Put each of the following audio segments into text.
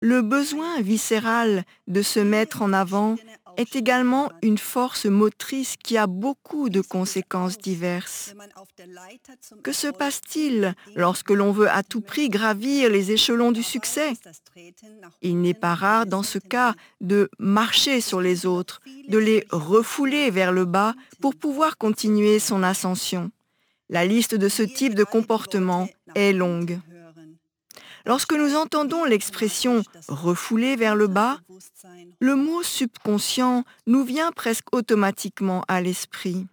Le besoin viscéral de se mettre en avant est également une force motrice qui a beaucoup de conséquences diverses. Que se passe-t-il lorsque l'on veut à tout prix gravir les échelons du succès? Il n'est pas rare dans ce cas de marcher sur les autres, de les refouler vers le bas pour pouvoir continuer son ascension. La liste de ce type de comportement est longue. Lorsque nous entendons l'expression refouler vers le bas, le mot subconscient nous vient presque automatiquement à l'esprit.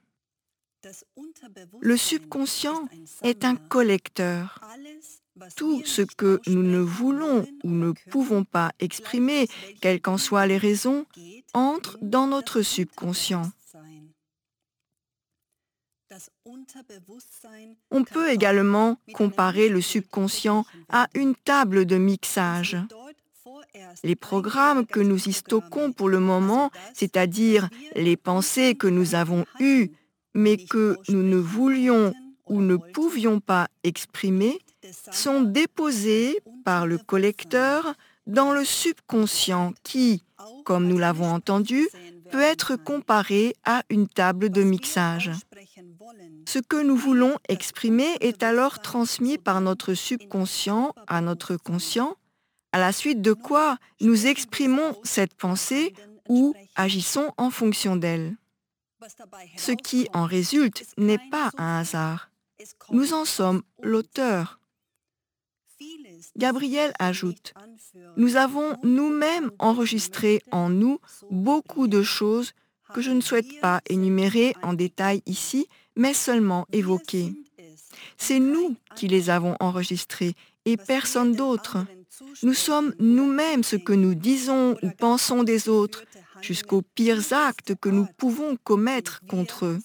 Le subconscient est un collecteur. Tout ce que nous ne voulons ou ne pouvons pas exprimer, quelles qu'en soient les raisons, entre dans notre subconscient. On peut également comparer le subconscient à une table de mixage. Les programmes que nous y stockons pour le moment, c'est-à-dire les pensées que nous avons eues, mais que nous ne voulions ou ne pouvions pas exprimer, sont déposés par le collecteur dans le subconscient qui, comme nous l'avons entendu, peut être comparé à une table de mixage. Ce que nous voulons exprimer est alors transmis par notre subconscient à notre conscient, à la suite de quoi nous exprimons cette pensée ou agissons en fonction d'elle. Ce qui en résulte n'est pas un hasard. Nous en sommes l'auteur. Gabriel ajoute, nous avons nous-mêmes enregistré en nous beaucoup de choses que je ne souhaite pas énumérer en détail ici, mais seulement évoquer. C'est nous qui les avons enregistrées et personne d'autre. Nous sommes nous-mêmes ce que nous disons ou pensons des autres, jusqu'aux pires actes que nous pouvons commettre contre eux.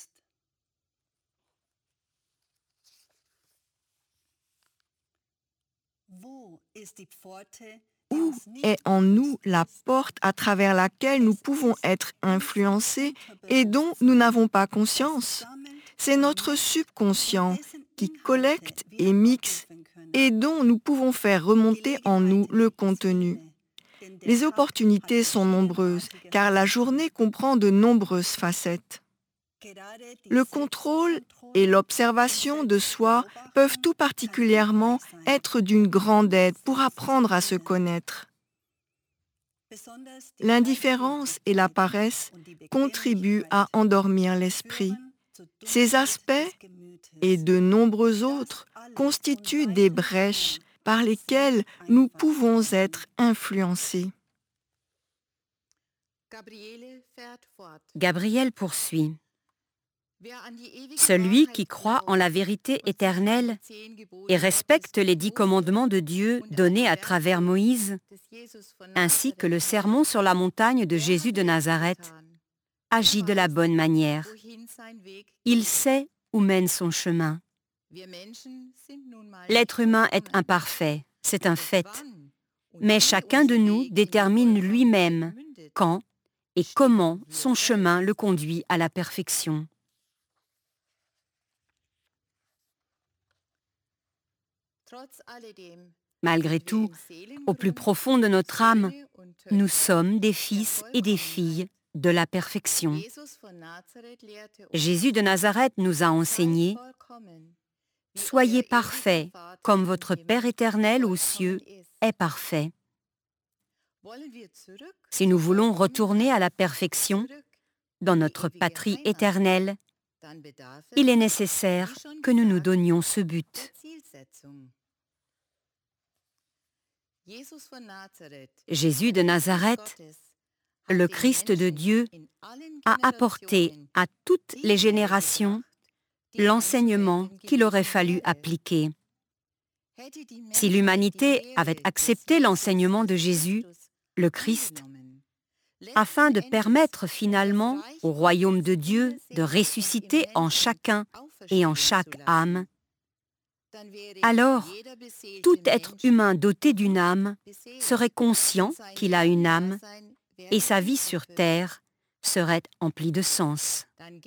Où est en nous la porte à travers laquelle nous pouvons être influencés et dont nous n'avons pas conscience? C'est notre subconscient qui collecte et mixe et dont nous pouvons faire remonter en nous le contenu. Les opportunités sont nombreuses car la journée comprend de nombreuses facettes. Le contrôle et l'observation de soi peuvent tout particulièrement être d'une grande aide pour apprendre à se connaître. L'indifférence et la paresse contribuent à endormir l'esprit. Ces aspects et de nombreux autres constituent des brèches par lesquelles nous pouvons être influencés. Gabriel poursuit. Celui qui croit en la vérité éternelle et respecte les 10 commandements de Dieu donnés à travers Moïse, ainsi que le sermon sur la montagne de Jésus de Nazareth, agit de la bonne manière. Il sait où mène son chemin. L'être humain est imparfait, c'est un fait, mais chacun de nous détermine lui-même quand et comment son chemin le conduit à la perfection. Malgré tout, au plus profond de notre âme, nous sommes des fils et des filles de la perfection. Jésus de Nazareth nous a enseigné « Soyez parfaits, comme votre Père éternel aux cieux est parfait ». Si nous voulons retourner à la perfection, dans notre patrie éternelle, il est nécessaire que nous nous donnions ce but. Jésus de Nazareth, le Christ de Dieu, a apporté à toutes les générations l'enseignement qu'il aurait fallu appliquer. Si l'humanité avait accepté l'enseignement de Jésus, le Christ, afin de permettre finalement au royaume de Dieu de ressusciter en chacun et en chaque âme, alors tout être humain doté d'une âme serait conscient qu'il a une âme et sa vie sur terre serait emplie de sens.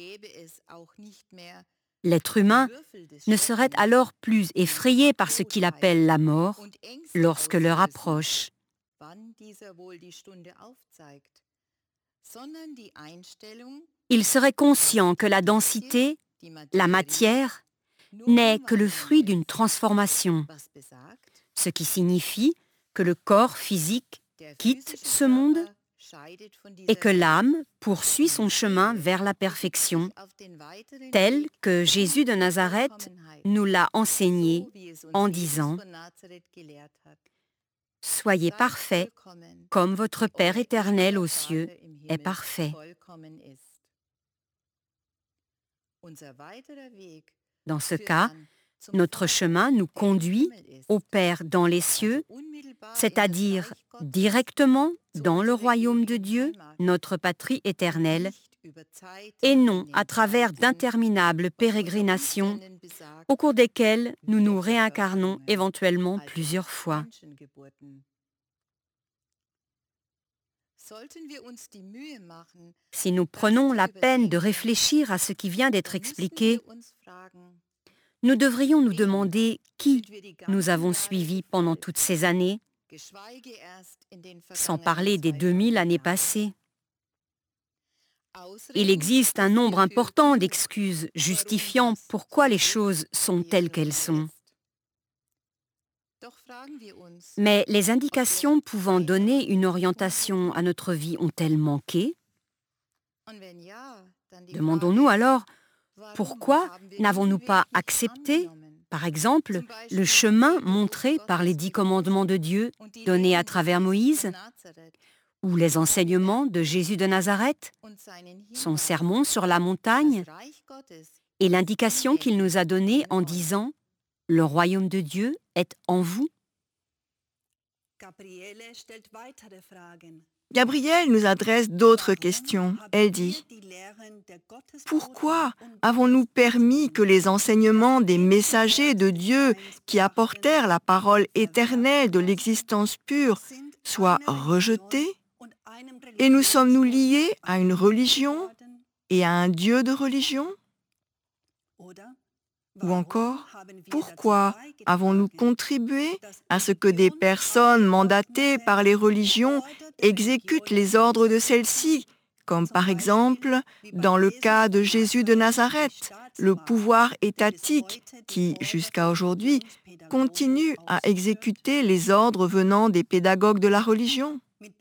L'être humain ne serait alors plus effrayé par ce qu'il appelle la mort lorsque l'heure approche. Il serait conscient que la densité, la matière, n'est que le fruit d'une transformation, ce qui signifie que le corps physique quitte ce monde et que l'âme poursuit son chemin vers la perfection, tel que Jésus de Nazareth nous l'a enseigné en disant « Soyez parfaits comme votre Père éternel aux cieux est parfait. » Dans ce cas, notre chemin nous conduit au Père dans les cieux, c'est-à-dire directement dans le royaume de Dieu, notre patrie éternelle, et non à travers d'interminables pérégrinations au cours desquelles nous nous réincarnons éventuellement plusieurs fois. Si nous prenons la peine de réfléchir à ce qui vient d'être expliqué, nous devrions nous demander qui nous avons suivis pendant toutes ces années, sans parler des 2000 années passées. Il existe un nombre important d'excuses justifiant pourquoi les choses sont telles qu'elles sont. Mais les indications pouvant donner une orientation à notre vie ont-elles manqué? Demandons-nous alors, pourquoi n'avons-nous pas accepté, par exemple, le chemin montré par les 10 commandements de Dieu donnés à travers Moïse, ou les enseignements de Jésus de Nazareth, son sermon sur la montagne, et l'indication qu'il nous a donnée en disant « Le royaume de Dieu est en vous ». Gabrielle nous adresse d'autres questions. Elle dit « Pourquoi avons-nous permis que les enseignements des messagers de Dieu qui apportèrent la parole éternelle de l'existence pure soient rejetés? Et nous sommes-nous liés à une religion et à un Dieu de religion? Ou encore, pourquoi avons-nous contribué à ce que des personnes mandatées par les religions exécutent les ordres de celles-ci, comme par exemple dans le cas de Jésus de Nazareth, le pouvoir étatique qui, jusqu'à aujourd'hui, continue à exécuter les ordres venant des pédagogues de la religion?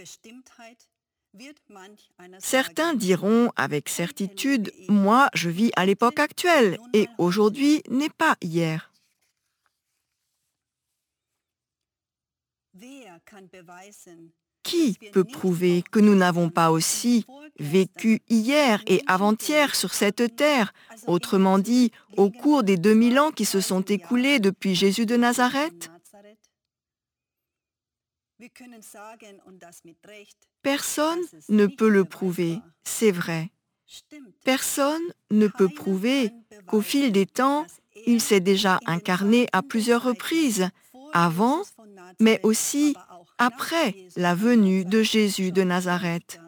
Certains diront avec certitude, « Moi, je vis à l'époque actuelle et aujourd'hui n'est pas hier. » Qui peut prouver que nous n'avons pas aussi vécu hier et avant-hier sur cette terre, autrement dit, au cours des 2000 ans qui se sont écoulés depuis Jésus de Nazareth? Personne ne peut le prouver, c'est vrai. Personne ne peut prouver qu'au fil des temps, il s'est déjà incarné à plusieurs reprises, avant, mais aussi après la venue de Jésus de Nazareth.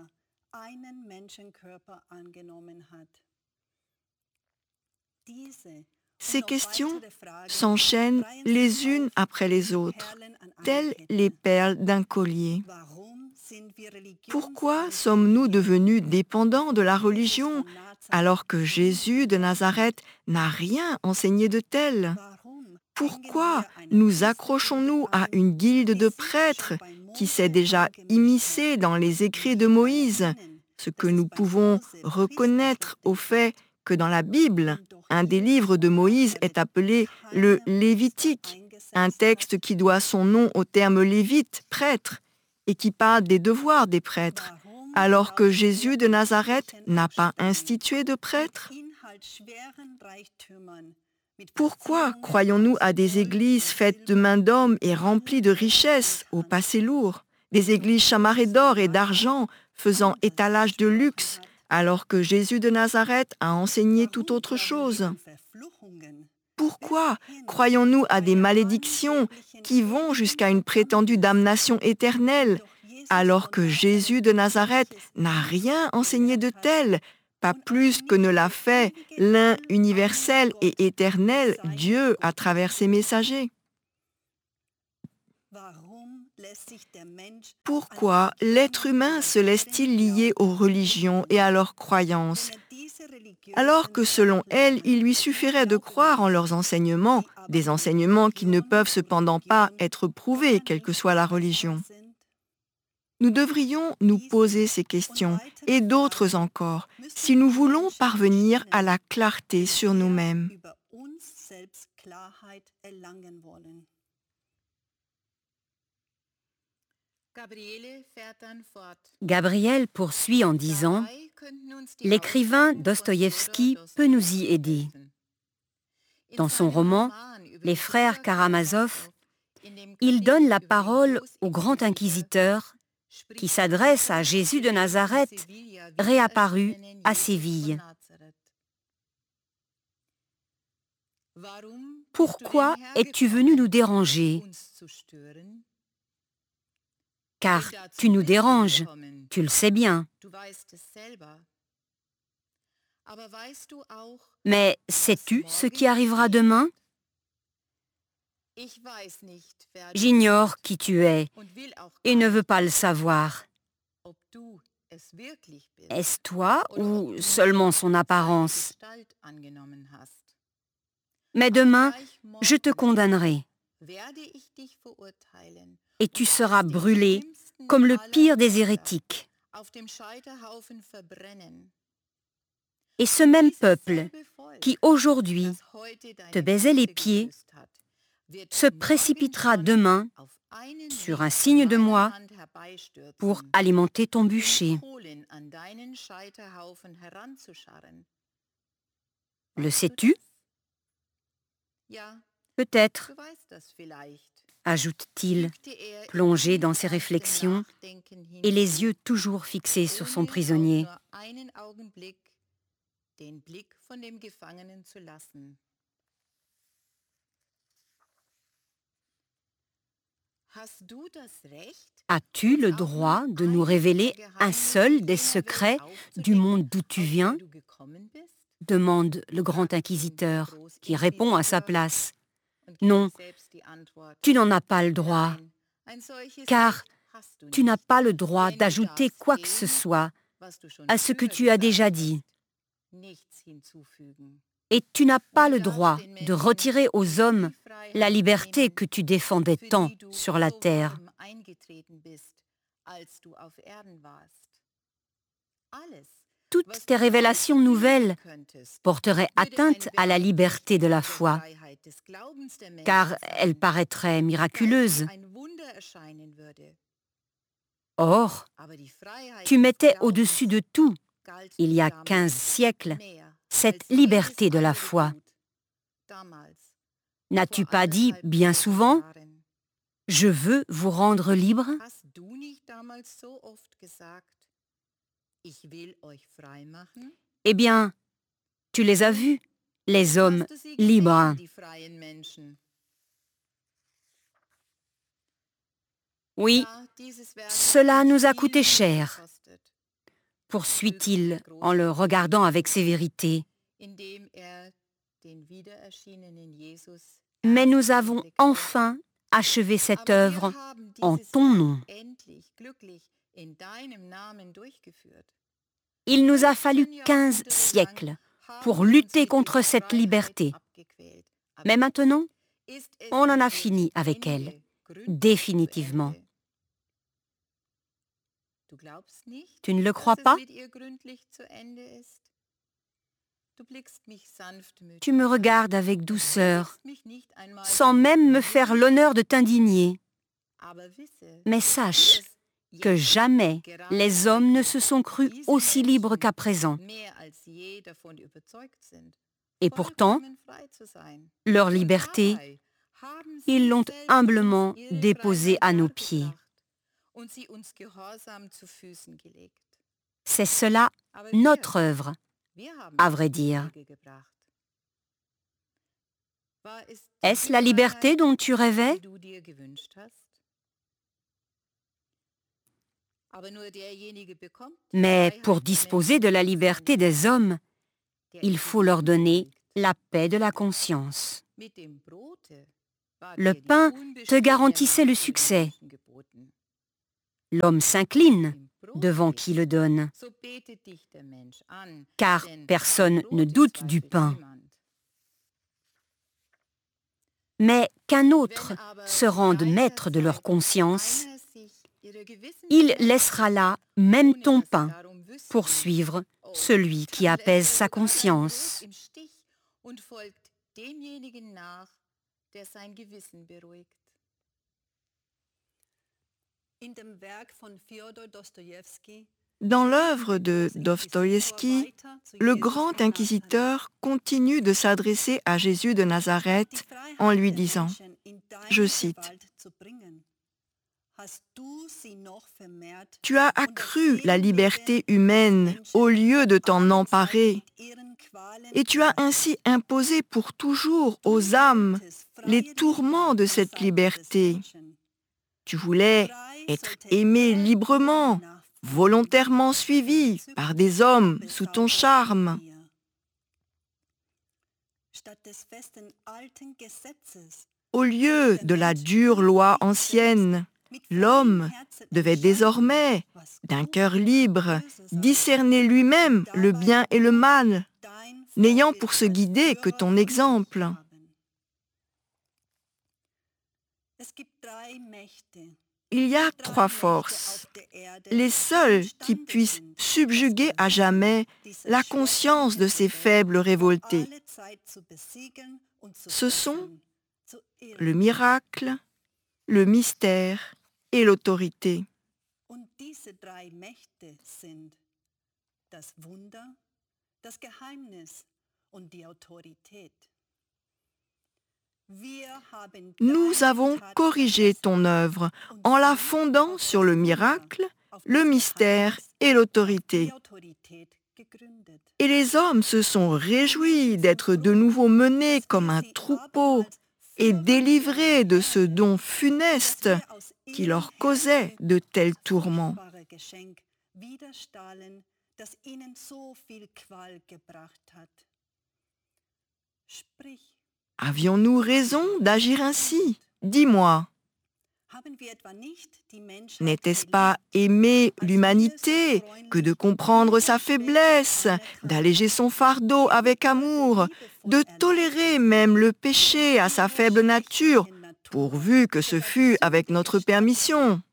Ces questions s'enchaînent les unes après les autres, telles les perles d'un collier. Pourquoi sommes-nous devenus dépendants de la religion alors que Jésus de Nazareth n'a rien enseigné de tel? Pourquoi nous accrochons-nous à une guilde de prêtres qui s'est déjà immiscée dans les écrits de Moïse, ce que nous pouvons reconnaître au fait que dans la Bible, un des livres de Moïse est appelé le Lévitique, un texte qui doit son nom au terme lévite, prêtre, et qui parle des devoirs des prêtres, alors que Jésus de Nazareth n'a pas institué de prêtres? Pourquoi croyons-nous à des églises faites de main d'hommes et remplies de richesses, au passé lourd, des églises chamarrées d'or et d'argent, faisant étalage de luxe, alors que Jésus de Nazareth a enseigné tout autre chose? Pourquoi croyons-nous à des malédictions qui vont jusqu'à une prétendue damnation éternelle, alors que Jésus de Nazareth n'a rien enseigné de tel, pas plus que ne l'a fait l'un universel et éternel, Dieu, à travers ses messagers? Pourquoi l'être humain se laisse-t-il lier aux religions et à leurs croyances, alors que selon elles, il lui suffirait de croire en leurs enseignements, des enseignements qui ne peuvent cependant pas être prouvés, quelle que soit la religion? Nous devrions nous poser ces questions, et d'autres encore, si nous voulons parvenir à la clarté sur nous-mêmes. Gabriel poursuit en disant « L'écrivain Dostoïevski peut nous y aider. Dans son roman « Les frères Karamazov », il donne la parole au grand inquisiteur qui s'adresse à Jésus de Nazareth, réapparu à Séville. « Pourquoi es-tu venu nous déranger ? Car tu nous déranges, tu le sais bien. Mais sais-tu ce qui arrivera demain ? J'ignore qui tu es et ne veux pas le savoir. Est-ce toi ou seulement son apparence ? Mais demain, je te condamnerai et tu seras brûlé comme le pire des hérétiques. Et ce même peuple qui aujourd'hui te baisait les pieds se précipitera demain sur un signe de moi pour alimenter ton bûcher. Le sais-tu ? Peut-être, ajoute-t-il, plongé dans ses réflexions et les yeux toujours fixés sur son prisonnier. As-tu le droit de nous révéler un seul des secrets du monde d'où tu viens ? Demande le grand inquisiteur, qui répond à sa place. Non, tu n'en as pas le droit, car tu n'as pas le droit d'ajouter quoi que ce soit à ce que tu as déjà dit. Et tu n'as pas le droit de retirer aux hommes la liberté que tu défendais tant sur la terre. Toutes tes révélations nouvelles porteraient atteinte à la liberté de la foi, car elles paraîtraient miraculeuses. Or, tu mettais au-dessus de tout, il y a 15 siècles, cette liberté de la foi. N'as-tu pas dit bien souvent « Je veux vous rendre libre » ? Eh bien, tu les as vus, les hommes libres. Oui, cela nous a coûté cher, poursuit-il en le regardant avec sévérité. Mais nous avons enfin achevé cette œuvre en ton nom. Il nous a fallu 15 siècles pour lutter contre cette liberté. Mais maintenant, on en a fini avec elle, définitivement. Tu ne le crois pas ? Tu me regardes avec douceur, sans même me faire l'honneur de t'indigner. Mais sache que jamais les hommes ne se sont crus aussi libres qu'à présent. Et pourtant, leur liberté, ils l'ont humblement déposée à nos pieds. C'est cela notre œuvre, à vrai dire. Est-ce la liberté dont tu rêvais ? Mais pour disposer de la liberté des hommes, il faut leur donner la paix de la conscience. Le pain te garantissait le succès. L'homme s'incline devant qui le donne, car personne ne doute du pain. Mais qu'un autre se rende maître de leur conscience, il laissera là même ton pain pour suivre celui qui apaise sa conscience. Dans l'œuvre de Dostoïevski, le grand inquisiteur continue de s'adresser à Jésus de Nazareth en lui disant, je cite, « Tu as accru la liberté humaine au lieu de t'en emparer, et tu as ainsi imposé pour toujours aux âmes les tourments de cette liberté. Tu voulais être aimé librement, volontairement suivi par des hommes sous ton charme. Au lieu de la dure loi ancienne, l'homme devait désormais, d'un cœur libre, discerner lui-même le bien et le mal, n'ayant pour se guider que ton exemple. Il y a 3 forces, les seules qui puissent subjuguer à jamais la conscience de ces faibles révoltés. Ce sont le miracle, le mystère et l'autorité. Nous avons corrigé ton œuvre en la fondant sur le miracle, le mystère et l'autorité. Et les hommes se sont réjouis d'être de nouveau menés comme un troupeau et délivrés de ce don funeste qui leur causait de tels tourments. Avions-nous raison d'agir ainsi? Dis-moi. N'était-ce pas aimer l'humanité que de comprendre sa faiblesse, d'alléger son fardeau avec amour, de tolérer même le péché à sa faible nature, pourvu que ce fût avec notre permission?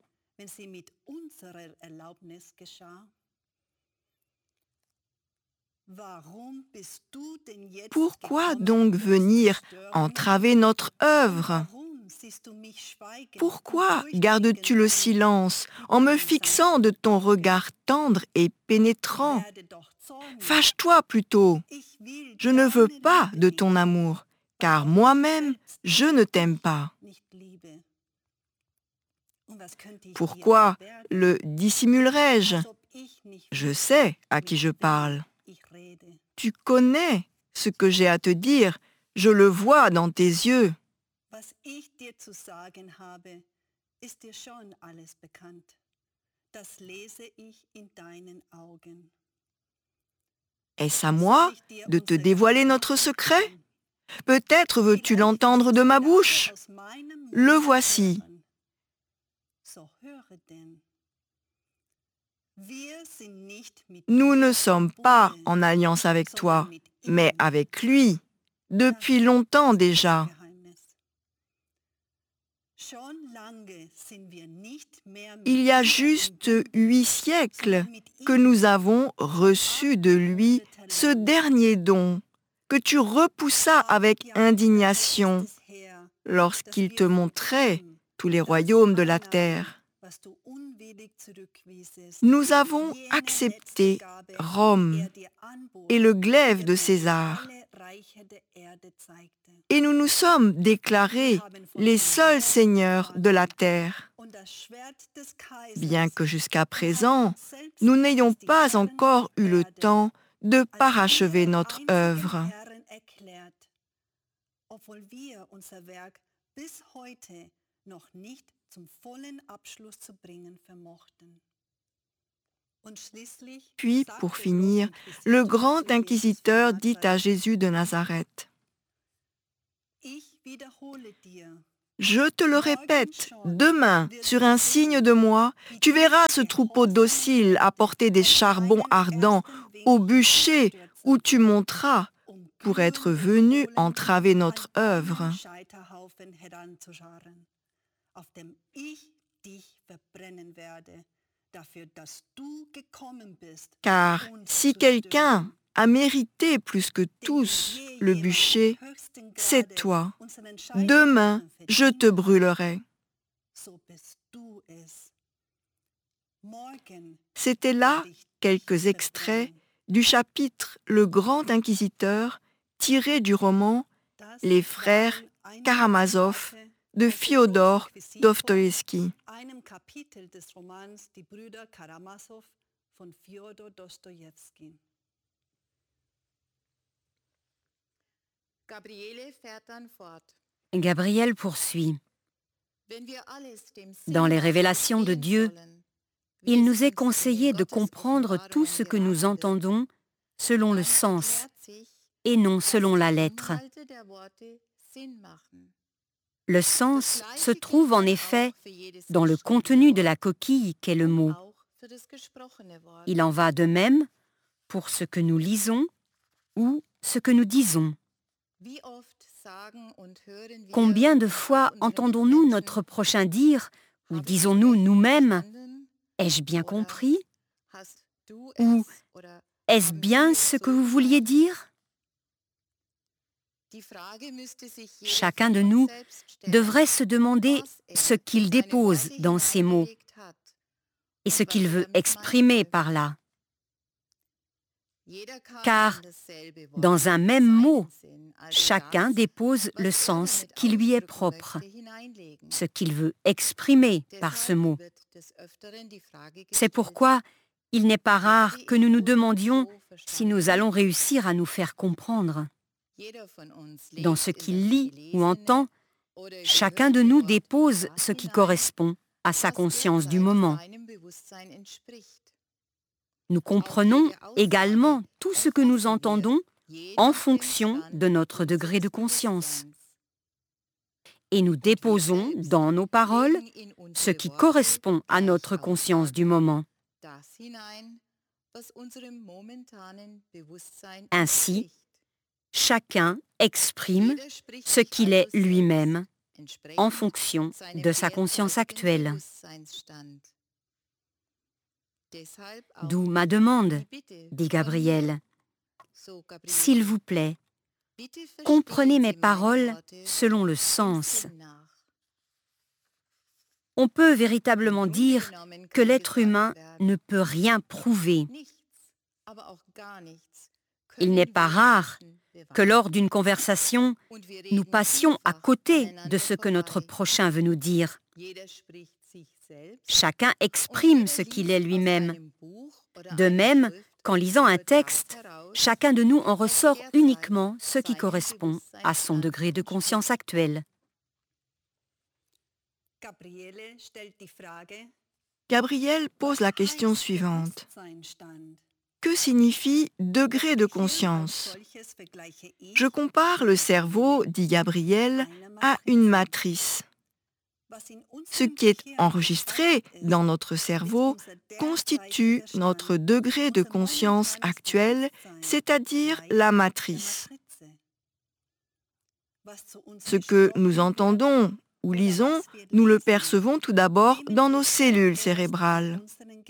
Pourquoi donc venir entraver notre œuvre? Pourquoi gardes-tu le silence en me fixant de ton regard tendre et pénétrant? Fâche-toi plutôt. Je ne veux pas de ton amour, car moi-même, je ne t'aime pas. Pourquoi le dissimulerais-je? Je sais à qui je parle. Tu connais ce que j'ai à te dire, je le vois dans tes yeux. Est-ce à moi de te dévoiler notre secret? Peut-être veux-tu l'entendre de ma bouche? Le voici. Nous ne sommes pas en alliance avec toi, mais avec lui, depuis longtemps déjà. Il y a juste 8 siècles que nous avons reçu de lui ce dernier don que tu repoussas avec indignation lorsqu'il te montrait tous les royaumes de la terre. Nous avons accepté Rome et le glaive de César. Et nous nous sommes déclarés les seuls seigneurs de la terre. Bien que jusqu'à présent, nous n'ayons pas encore eu le temps de parachever notre œuvre. Puis, pour finir, le grand inquisiteur dit à Jésus de Nazareth, Je te le répète, demain, sur un signe de moi, tu verras ce troupeau docile apporter des charbons ardents au bûcher où tu monteras pour être venu entraver notre œuvre. Car si quelqu'un a mérité plus que tous le bûcher, c'est toi. Demain, je te brûlerai. C'était là quelques extraits du chapitre Le Grand Inquisiteur tiré du roman Les Frères Karamazov de Fyodor Dostoïevski. Gabriel poursuit. Dans les révélations de Dieu, il nous est conseillé de comprendre tout ce que nous entendons selon le sens et non selon la lettre. Le sens se trouve en effet dans le contenu de la coquille qu'est le mot. Il en va de même pour ce que nous lisons ou ce que nous disons. Combien de fois entendons-nous notre prochain dire ou disons-nous nous-mêmes « Ai-je bien compris » ou « Est-ce bien ce que vous vouliez dire ?» Chacun de nous devrait se demander ce qu'il dépose dans ces mots et ce qu'il veut exprimer par là. Car dans un même mot, chacun dépose le sens qui lui est propre, ce qu'il veut exprimer par ce mot. C'est pourquoi il n'est pas rare que nous nous demandions si nous allons réussir à nous faire comprendre. Dans ce qu'il lit ou entend, chacun de nous dépose ce qui correspond à sa conscience du moment. Nous comprenons également tout ce que nous entendons en fonction de notre degré de conscience. Et nous déposons dans nos paroles ce qui correspond à notre conscience du moment. Ainsi, chacun exprime ce qu'il est lui-même en fonction de sa conscience actuelle. D'où ma demande, dit Gabriel. S'il vous plaît, comprenez mes paroles selon le sens. On peut véritablement dire que l'être humain ne peut rien prouver. Il n'est pas rare que lors d'une conversation, nous passions à côté de ce que notre prochain veut nous dire. Chacun exprime ce qu'il est lui-même. De même, qu'en lisant un texte, chacun de nous en ressort uniquement ce qui correspond à son degré de conscience actuel. Gabriel pose la question suivante. Que signifie degré de conscience? Je compare le cerveau, dit Gabriel, à une matrice. Ce qui est enregistré dans notre cerveau constitue notre degré de conscience actuel, c'est-à-dire la matrice. Ce que nous entendons ou lisons, nous le percevons tout d'abord dans nos cellules cérébrales.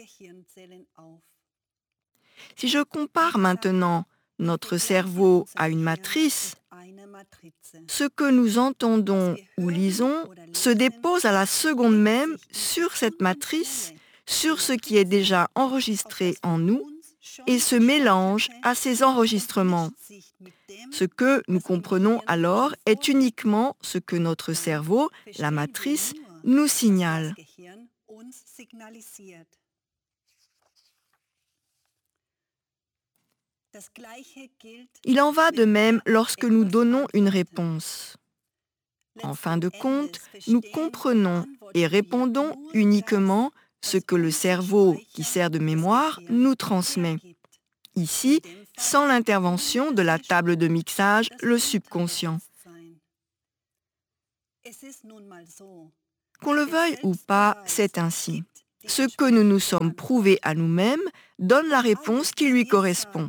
Si je compare maintenant notre cerveau à une matrice, ce que nous entendons ou lisons se dépose à la seconde même sur cette matrice, sur ce qui est déjà enregistré en nous et se mélange à ces enregistrements. Ce que nous comprenons alors est uniquement ce que notre cerveau, la matrice, nous signale. Il en va de même lorsque nous donnons une réponse. En fin de compte, nous comprenons et répondons uniquement ce que le cerveau, qui sert de mémoire, nous transmet. Ici, sans l'intervention de la table de mixage, le subconscient. Qu'on le veuille ou pas, c'est ainsi. Ce que nous nous sommes prouvés à nous-mêmes donne la réponse qui lui correspond.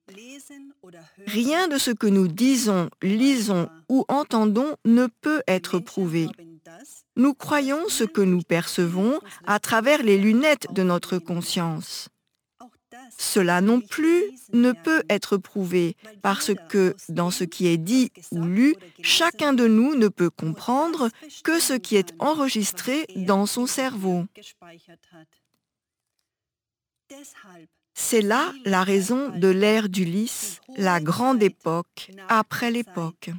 Rien de ce que nous disons, lisons ou entendons ne peut être prouvé. Nous croyons ce que nous percevons à travers les lunettes de notre conscience. Cela non plus ne peut être prouvé parce que dans ce qui est dit ou lu, chacun de nous ne peut comprendre que ce qui est enregistré dans son cerveau. C'est là la raison de l'ère d'Ulysse, la grande époque après l'époque.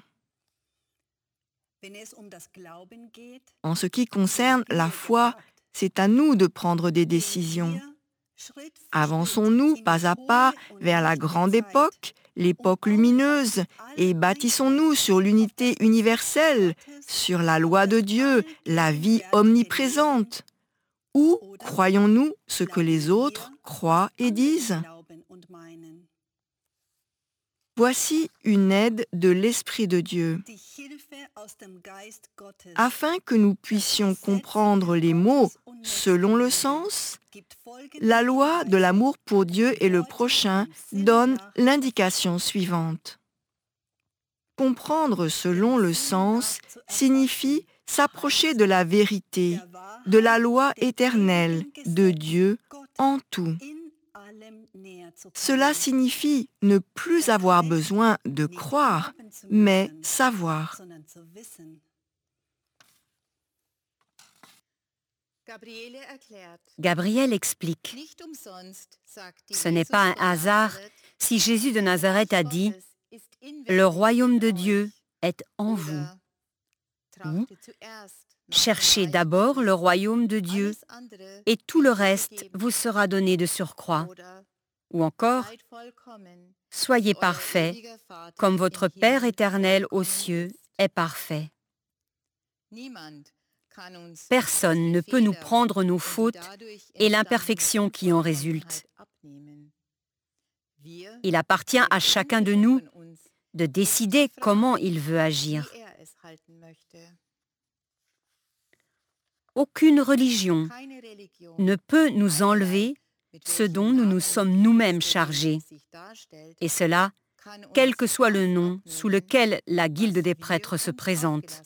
En ce qui concerne la foi, c'est à nous de prendre des décisions. Avançons-nous pas à pas vers la grande époque, l'époque lumineuse, et bâtissons-nous sur l'unité universelle, sur la loi de Dieu, la vie omniprésente. Ou croyons-nous ce que les autres croient et disent? Voici une aide de l'Esprit de Dieu. Afin que nous puissions comprendre les mots selon le sens, la loi de l'amour pour Dieu et le prochain donne l'indication suivante. Comprendre selon le sens signifie s'approcher de la vérité, de la loi éternelle, de Dieu en tout. Cela signifie ne plus avoir besoin de croire, mais savoir. Gabriel explique, ce n'est pas un hasard si Jésus de Nazareth a dit « Le royaume de Dieu est en vous » ou « Cherchez d'abord le royaume de Dieu et tout le reste vous sera donné de surcroît » ou encore « Soyez parfaits comme votre Père éternel aux cieux est parfait ». Personne ne peut nous prendre nos fautes et l'imperfection qui en résulte. Il appartient à chacun de nous de décider comment il veut agir. Aucune religion ne peut nous enlever ce dont nous nous sommes nous-mêmes chargés, et cela, quel que soit le nom sous lequel la guilde des prêtres se présente.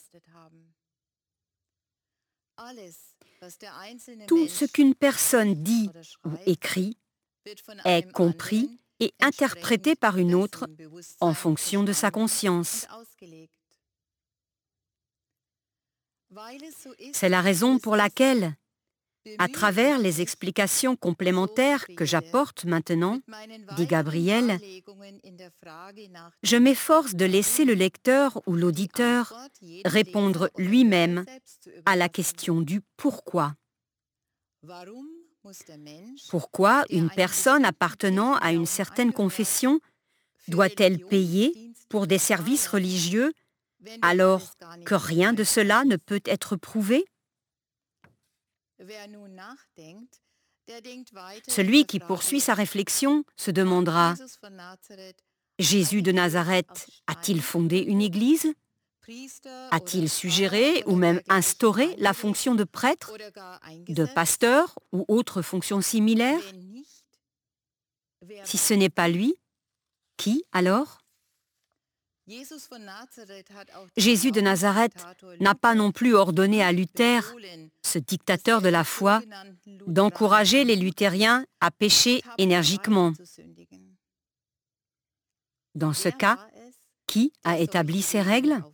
Tout ce qu'une personne dit ou écrit est compris et interprété par une autre en fonction de sa conscience. C'est la raison pour laquelle, à travers les explications complémentaires que j'apporte maintenant, dit Gabriel, je m'efforce de laisser le lecteur ou l'auditeur répondre lui-même à la question du pourquoi. Pourquoi une personne appartenant à une certaine confession doit-elle payer pour des services religieux alors que rien de cela ne peut être prouvé? Celui qui poursuit sa réflexion se demandera « Jésus de Nazareth a-t-il fondé une église? A-t-il suggéré ou même instauré la fonction de prêtre, de pasteur ou autre fonction similaire? Si ce n'est pas lui, qui alors? Jésus de Nazareth n'a pas non plus ordonné à Luther, ce dictateur de la foi, d'encourager les luthériens à pécher énergiquement. Dans ce cas, qui a établi ces règles?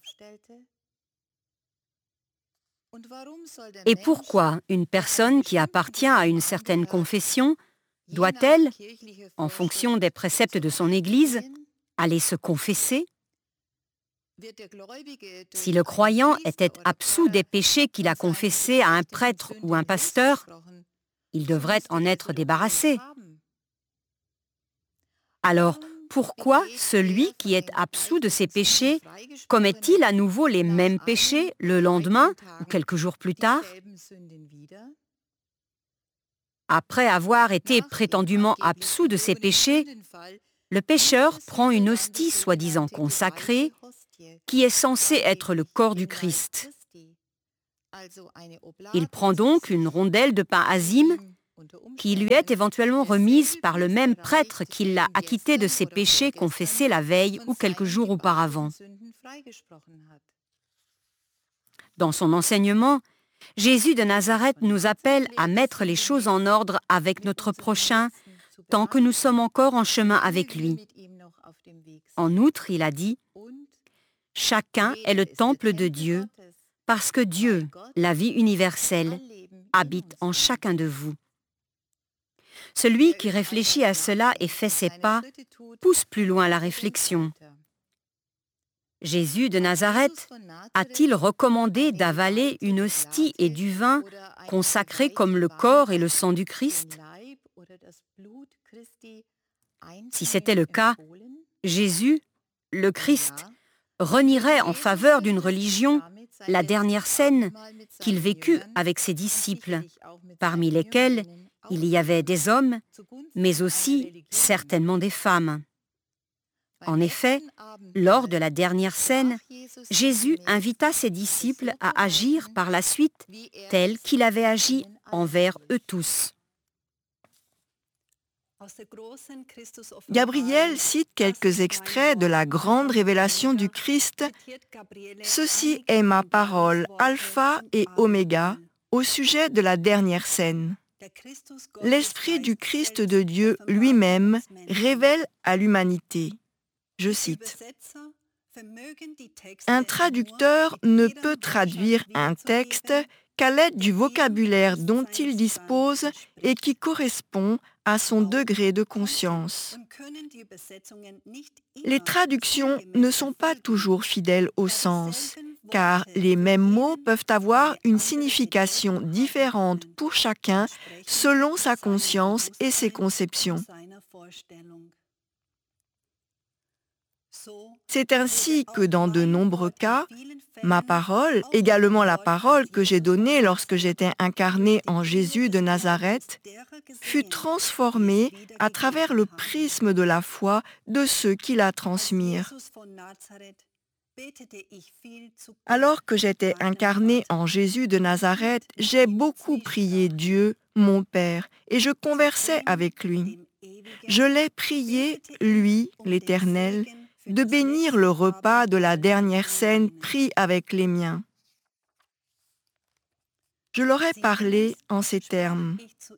Et pourquoi une personne qui appartient à une certaine confession doit-elle, en fonction des préceptes de son Église, aller se confesser? Si le croyant était absous des péchés qu'il a confessés à un prêtre ou un pasteur, il devrait en être débarrassé. Alors, pourquoi celui qui est absous de ses péchés commet-il à nouveau les mêmes péchés le lendemain ou quelques jours plus tard? Après avoir été prétendument absous de ses péchés, le pécheur prend une hostie soi-disant consacrée qui est censée être le corps du Christ. Il prend donc une rondelle de pain azime qui lui est éventuellement remise par le même prêtre qui l'a acquitté de ses péchés confessés la veille ou quelques jours auparavant. Dans son enseignement, Jésus de Nazareth nous appelle à mettre les choses en ordre avec notre prochain tant que nous sommes encore en chemin avec lui. En outre, il a dit « Chacun est le temple de Dieu parce que Dieu, la vie universelle, habite en chacun de vous. » Celui qui réfléchit à cela et fait ses pas pousse plus loin la réflexion. Jésus de Nazareth a-t-il recommandé d'avaler une hostie et du vin consacrés comme le corps et le sang du Christ? Si c'était le cas, Jésus, le Christ, renierait en faveur d'une religion la dernière scène qu'il vécut avec ses disciples, parmi lesquels il y avait des hommes, mais aussi certainement des femmes. En effet, lors de la dernière scène, Jésus invita ses disciples à agir par la suite tel qu'il avait agi envers eux tous. Gabriel cite quelques extraits de la grande révélation du Christ. Ceci est ma parole, alpha et oméga, au sujet de la dernière scène. L'Esprit du Christ de Dieu lui-même révèle à l'humanité. Je cite. Un traducteur ne peut traduire un texte qu'à l'aide du vocabulaire dont il dispose et qui correspond à son degré de conscience. Les traductions ne sont pas toujours fidèles au sens, car les mêmes mots peuvent avoir une signification différente pour chacun selon sa conscience et ses conceptions. C'est ainsi que dans de nombreux cas, ma parole, également la parole que j'ai donnée lorsque j'étais incarné en Jésus de Nazareth, fut transformée à travers le prisme de la foi de ceux qui la transmirent. Alors que j'étais incarné en Jésus de Nazareth, j'ai beaucoup prié Dieu, mon Père, et je conversais avec lui. Je l'ai prié, lui, l'Éternel, de bénir le repas de la dernière scène pris avec les miens. Je leur ai parlé en ces termes.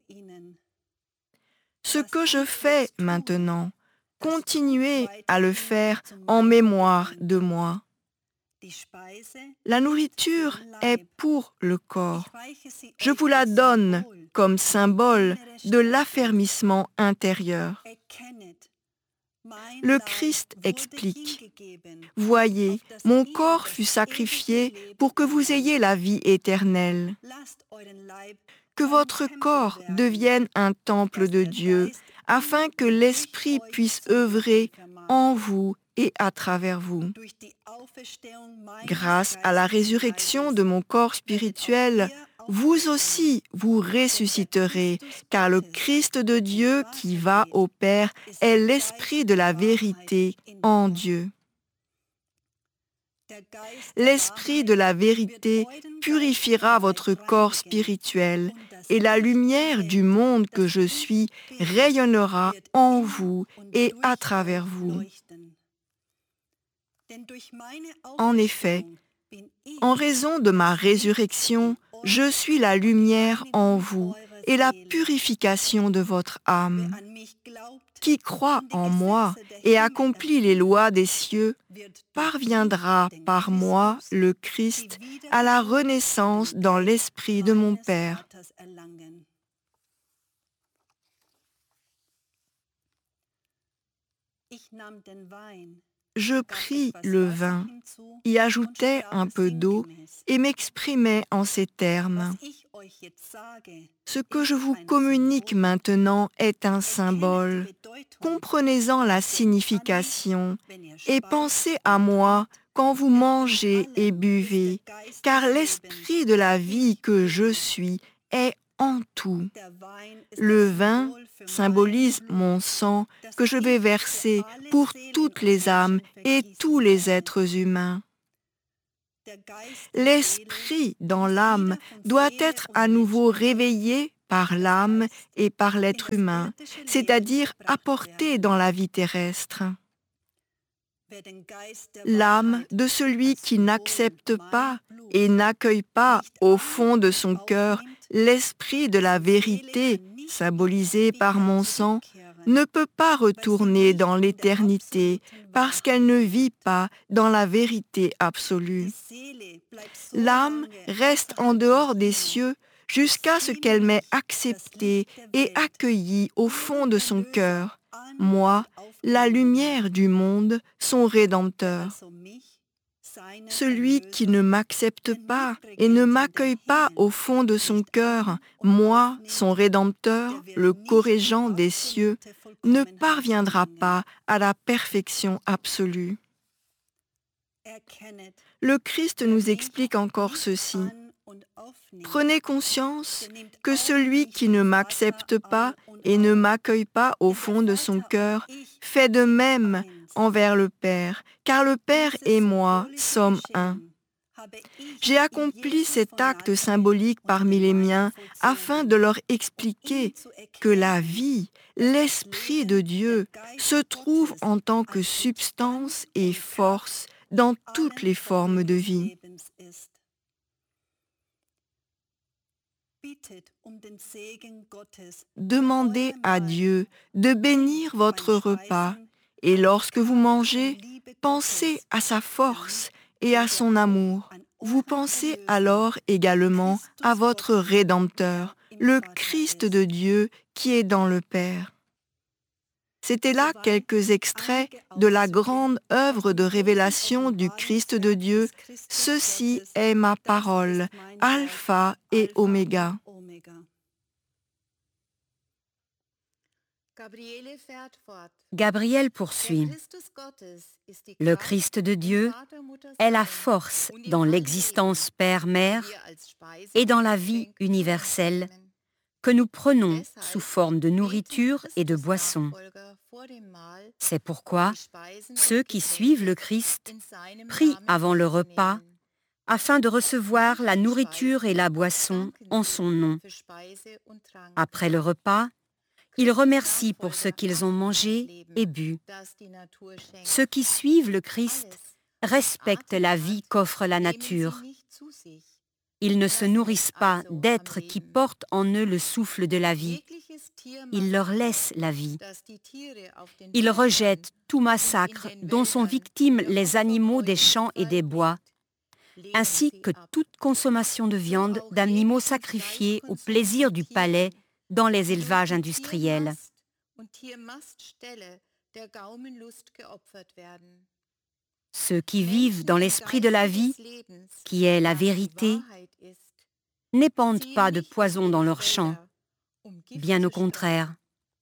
Ce que je fais maintenant, continuez à le faire en mémoire de moi. La nourriture est pour le corps. Je vous la donne comme symbole de l'affermissement intérieur. Le Christ explique, « Voyez, mon corps fut sacrifié pour que vous ayez la vie éternelle. Que votre corps devienne un temple de Dieu, afin que l'Esprit puisse œuvrer en vous et à travers vous. Grâce à la résurrection de mon corps spirituel, vous aussi vous ressusciterez, car le Christ de Dieu qui va au Père est l'Esprit de la vérité en Dieu. L'Esprit de la vérité purifiera votre corps spirituel et la lumière du monde que je suis rayonnera en vous et à travers vous. En effet, en raison de ma résurrection, je suis la lumière en vous et la purification de votre âme. Qui croit en moi et accomplit les lois des cieux parviendra par moi, le Christ, à la renaissance dans l'esprit de mon Père. Je pris le vin, y ajoutais un peu d'eau et m'exprimais en ces termes. Ce que je vous communique maintenant est un symbole. Comprenez-en la signification et pensez à moi quand vous mangez et buvez, car l'esprit de la vie que je suis est en tout. Le vin symbolise mon sang que je vais verser pour toutes les âmes et tous les êtres humains. L'esprit dans l'âme doit être à nouveau réveillé par l'âme et par l'être humain, c'est-à-dire apporté dans la vie terrestre. L'âme de celui qui n'accepte pas et n'accueille pas au fond de son cœur l'esprit de la vérité, symbolisé par mon sang, ne peut pas retourner dans l'éternité parce qu'elle ne vit pas dans la vérité absolue. L'âme reste en dehors des cieux jusqu'à ce qu'elle m'ait accepté et accueilli au fond de son cœur, moi, la lumière du monde, son Rédempteur. Celui qui ne m'accepte pas et ne m'accueille pas au fond de son cœur, moi, son Rédempteur, le corrigeant des cieux, ne parviendra pas à la perfection absolue. Le Christ nous explique encore ceci. Prenez conscience que celui qui ne m'accepte pas et ne m'accueille pas au fond de son cœur fait de même envers le Père, car le Père et moi sommes un. J'ai accompli cet acte symbolique parmi les miens afin de leur expliquer que la vie, l'Esprit de Dieu, se trouve en tant que substance et force dans toutes les formes de vie. Demandez à Dieu de bénir votre repas et lorsque vous mangez, pensez à sa force et à son amour. Vous pensez alors également à votre Rédempteur, le Christ de Dieu qui est dans le Père. C'étaient là quelques extraits de la grande œuvre de révélation du Christ de Dieu. Ceci est ma parole, Alpha et Oméga. Gabriel poursuit. Le Christ de Dieu est la force dans l'existence Père-Mère et dans la vie universelle que nous prenons sous forme de nourriture et de boisson. C'est pourquoi ceux qui suivent le Christ prient avant le repas afin de recevoir la nourriture et la boisson en son nom. Après le repas, ils remercient pour ce qu'ils ont mangé et bu. Ceux qui suivent le Christ respectent la vie qu'offre la nature. Ils ne se nourrissent pas d'êtres qui portent en eux le souffle de la vie. Ils leur laissent la vie. Ils rejettent tout massacre dont sont victimes les animaux des champs et des bois, ainsi que toute consommation de viande d'animaux sacrifiés au plaisir du palais dans les élevages industriels. Ceux qui vivent dans l'esprit de la vie, qui est la vérité, n'épandent pas de poison dans leurs champs, bien au contraire.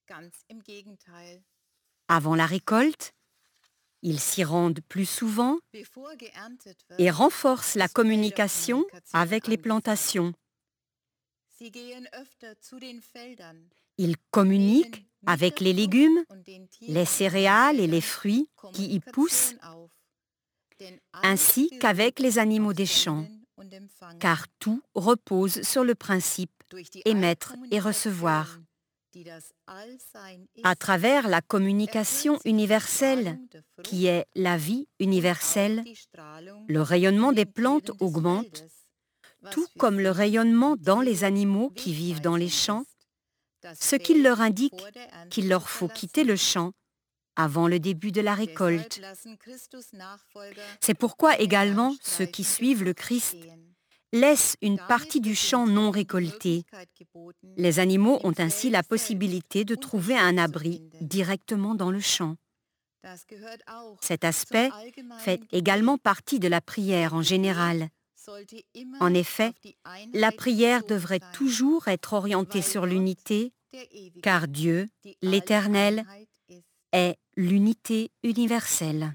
Avant la récolte, ils s'y rendent plus souvent et renforcent la communication avec les plantations. Ils communiquent avec les légumes, les céréales et les fruits qui y poussent, ainsi qu'avec les animaux des champs, car tout repose sur le principe émettre et recevoir. À travers la communication universelle, qui est la vie universelle, le rayonnement des plantes augmente, tout comme le rayonnement dans les animaux qui vivent dans les champs, ce qui leur indique qu'il leur faut quitter le champ avant le début de la récolte. C'est pourquoi également ceux qui suivent le Christ laissent une partie du champ non récoltée. Les animaux ont ainsi la possibilité de trouver un abri directement dans le champ. Cet aspect fait également partie de la prière en général. En effet, la prière devrait toujours être orientée sur l'unité, car Dieu, l'Éternel, est l'unité universelle.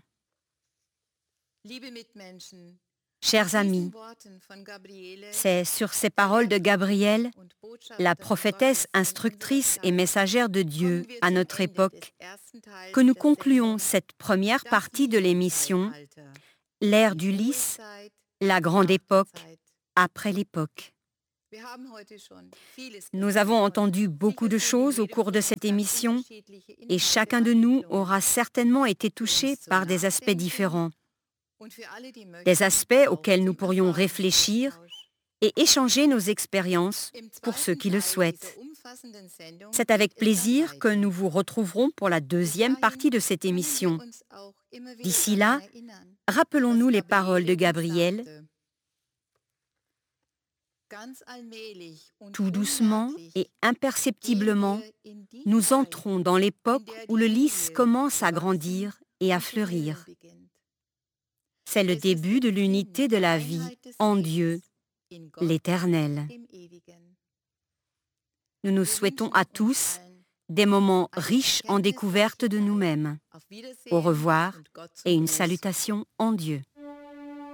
Chers amis, c'est sur ces paroles de Gabriel, la prophétesse instructrice et messagère de Dieu à notre époque, que nous concluons cette première partie de l'émission, l'ère du lys, La grande époque après l'époque. Nous avons entendu beaucoup de choses au cours de cette émission et chacun de nous aura certainement été touché par des aspects différents, des aspects auxquels nous pourrions réfléchir et échanger nos expériences pour ceux qui le souhaitent. C'est avec plaisir que nous vous retrouverons pour la deuxième partie de cette émission. D'ici là, rappelons-nous les paroles de Gabriel. Tout doucement et imperceptiblement, nous entrons dans l'époque où le lys commence à grandir et à fleurir. C'est le début de l'unité de la vie en Dieu, l'Éternel. Nous nous souhaitons à tous des moments riches en découverte de nous-mêmes. Au revoir et une salutation en Dieu.